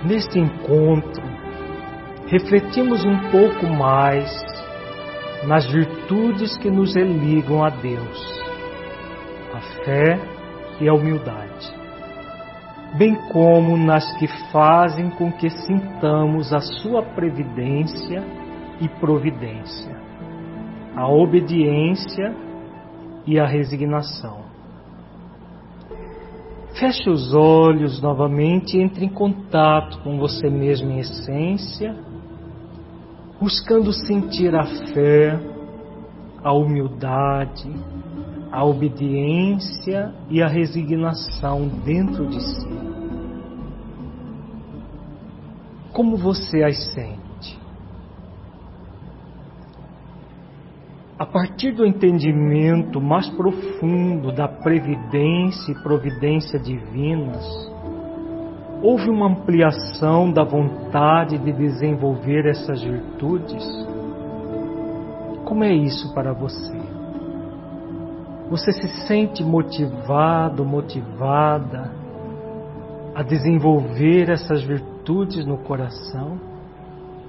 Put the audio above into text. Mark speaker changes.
Speaker 1: Neste encontro, refletimos um pouco mais nas virtudes que nos religam a Deus, a fé e a humildade, bem como nas que fazem com que sintamos a sua previdência e providência, a obediência e a resignação. Feche os olhos novamente e entre em contato com você mesmo em essência, buscando sentir a fé, a humildade, a obediência e a resignação dentro de si. Como você as sente? A partir do entendimento mais profundo da previdência e providência divinas, houve uma ampliação da vontade de desenvolver essas virtudes? Como é isso para você? Você se sente motivado, motivada a desenvolver essas virtudes no coração?